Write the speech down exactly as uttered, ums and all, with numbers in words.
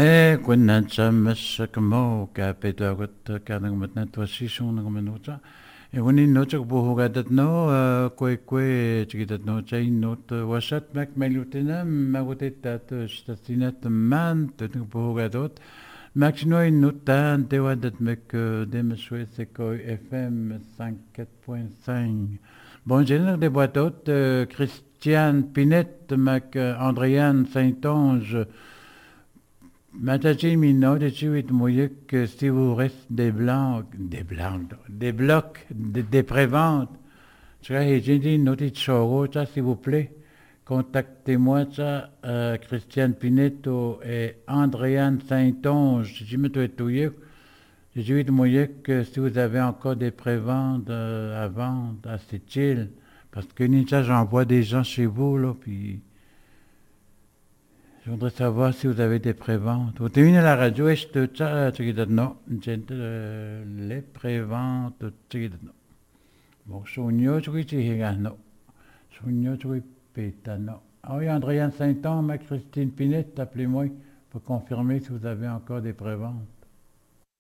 Eh, kunnan samassa kamo ka petagot kanang matna twasisong ng minuta. E wani no chak buhugadat no kwe kwe chikitat no chay not wasat mak malutina magutit tat statinat man tuk buhugadot. Maxino in notan te wadat mek demaswe seko F M cinquante-quatre point cinq. Bon, général de boitot Christiane Pinette mak Andréane Saint-Onge. Matachi mino de tuit moyek si vous reste des blancs, des blancs, des blocs, des, des préventes. J'ai dit notit choro, ça s'il vous plaît. Contactez-moi ça, euh, Christiane Pinetto et Andréane Saint-Onge. Je me dois touiller. J'ai dit moyek si vous avez encore des préventes euh, à vendre à cette île. Parce que ça, j'envoie des gens chez vous, là, puis... Je voudrais savoir si vous avez des préventes. Vous avez à la radio, est-ce que ça, tu dis non, les préventes, tu dis non. Bon, Sounio, tu dis non. Sounio, tu dis péta, non. Ah oui, Andréane Saint-Onge, ma Christine Pinette, appelez-moi pour confirmer si vous avez encore des préventes.